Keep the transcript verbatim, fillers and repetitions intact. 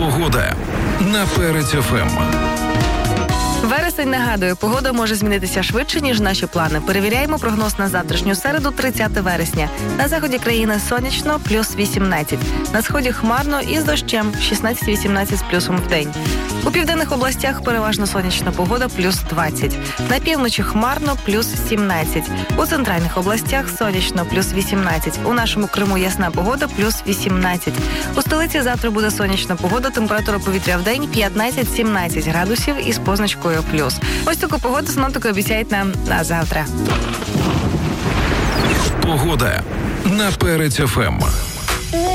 Погода на Перець еф ем. Вересень нагадує, погода може змінитися швидше, ніж наші плани. Перевіряємо прогноз на завтрашню середу, тридцяте вересня. На заході країни сонячно, плюс вісімнадцять. На сході хмарно і з дощем, шістнадцять-вісімнадцять з плюсом в день. У південних областях переважно сонячна погода, плюс двадцять. На півночі хмарно, плюс сімнадцять. У центральних областях сонячно, плюс вісімнадцять. У нашому Криму ясна погода, плюс вісімнадцять. У столиці завтра буде сонячна погода, температура повітря в день п'ятнадцять-сімнадцять градусів із позначкою плюс. Ось таку погоду синоптики обіцяють нам на завтра. Погода на Перець еф ем.